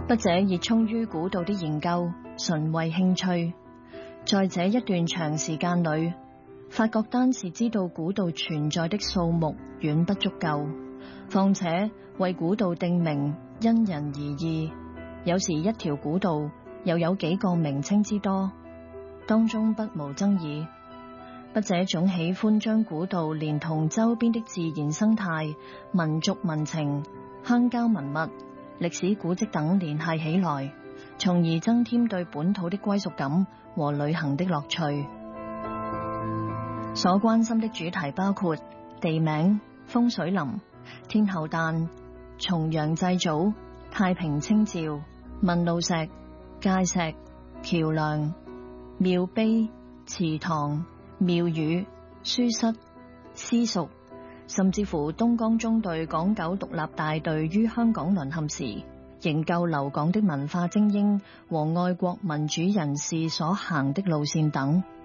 筆者熱衷於古道的研究，純為興趣。在這一段長時間裏，發覺單是知道古道存在的數目遠不足夠，況且為古道定名因人而異，有時一條古道又有幾個名稱之多，當中不無爭議。筆者總喜歡將古道連同周邊的自然生態、民族民情、鄉郊文物、歷史古蹟等聯繫起來，從而增添對本土的歸屬感和旅行的樂趣。所關心的主題包括地名、風水林、天后誕、重陽祭祖、太平清醮、問路石、界石、橋梁、廟碑、祠堂、廟宇、書室、私塾，甚至乎東江中隊港九獨立大隊於香港淪陷時，營救留港的文化精英和愛國民主人士所行的路線等。